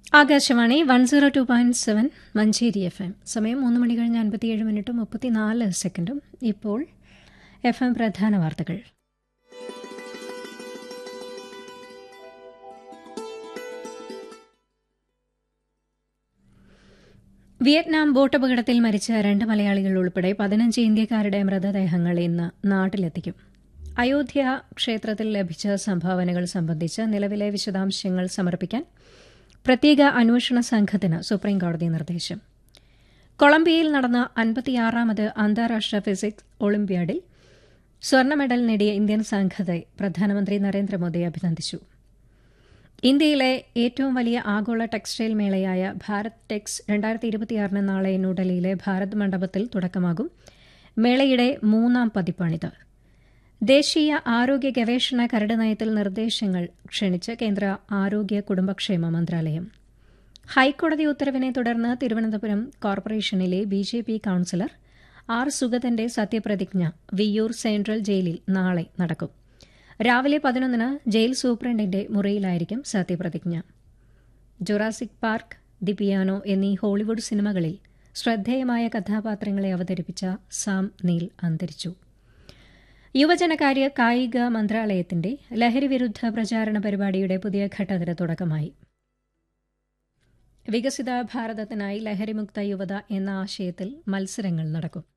Akashvani 102.7 Manjeri FM. സമയം 3 മണി കഴിഞ്ഞ് 57 മിനിറ്റും 34 സെക്കൻഡും. ഇപ്പോൾ FM പ്രധാന വാർത്തകൾ. വിയറ്റ്നാം ബോട്ടപകടത്തിൽ മരിച്ച 2 മലയാളികൾ ഉൾപ്പെടെ 15 ഇന്ത്യക്കാരുടെ മൃതദേഹങ്ങൾ ഇന്ന് നാട്ടിലെത്തിക്കും. അയോധ്യ ക്ഷേത്രത്തിൽ ലഭിച്ച സംഭാവനകൾ സംബന്ധിച്ച് നിലവിലെ വിശദാംശങ്ങൾ സമർപ്പിക്കാൻ പ്രത്യേക അന്വേഷണ സംഘത്തിന് സുപ്രീംകോടതി നിർദ്ദേശം. കൊളംബിയയിൽ നടന്ന 56ാമത് അന്താരാഷ്ട്ര ഫിസിക്സ് ഒളിമ്പ്യാഡിൽ സ്വർണ്ണ മെഡൽ നേടിയ ഇന്ത്യൻ സംഘത്തെ പ്രധാനമന്ത്രി നരേന്ദ്രമോദി അഭിനന്ദിച്ചു. ഇന്ത്യയിലെ ഏറ്റവും വലിയ ആഗോള ടെക്സ്റ്റൈൽ മേളയായ ഭാരത് ടെക്സ് 2026 നാളെ ന്യൂഡൽഹിയിലെ ഭാരത് മണ്ഡപത്തിൽ തുടക്കമാകും. മേളയുടെ 3ാം പതിപ്പാണിത്. ദേശീയ ആരോഗ്യ ഗവേഷണ കരട് നയത്തിൽ നിർദ്ദേശങ്ങൾ ക്ഷണിച്ച് കേന്ദ്ര ആരോഗ്യ കുടുംബക്ഷേമ മന്ത്രാലയം. ഹൈക്കോടതി ഉത്തരവിനെ തുടർന്ന് തിരുവനന്തപുരം കോർപ്പറേഷനിലെ BJP കൌൺസിലർ ആർ സുഗതന്റെ സത്യപ്രതിജ്ഞ വിയ്യൂർ സെൻട്രൽ ജയിലിൽ നാളെ നടക്കും. രാവിലെ 11-ന് ജയിൽ സൂപ്രണ്ടിന്റെ മുറിയിലായിരിക്കും സത്യപ്രതിജ്ഞ. ജുറാസിക് പാർക്ക്, ദി പിയാനോ എന്നീ ഹോളിവുഡ് സിനിമകളിൽ ശ്രദ്ധേയമായ കഥാപാത്രങ്ങളെ അവതരിപ്പിച്ച സാം നീൽ അന്തരിച്ചു. യുവജനകാര്യ കായിക മന്ത്രാലയത്തിന്റെ ലഹരിവിരുദ്ധ പ്രചാരണ പരിപാടിയുടെ പുതിയ ഘട്ടത്തിന് തുടക്കമായി. വികസിത ഭാരതത്തിനായി ലഹരിമുക്ത യുവത എന്ന ആശയത്തിൽ മത്സരങ്ങൾ നടക്കും.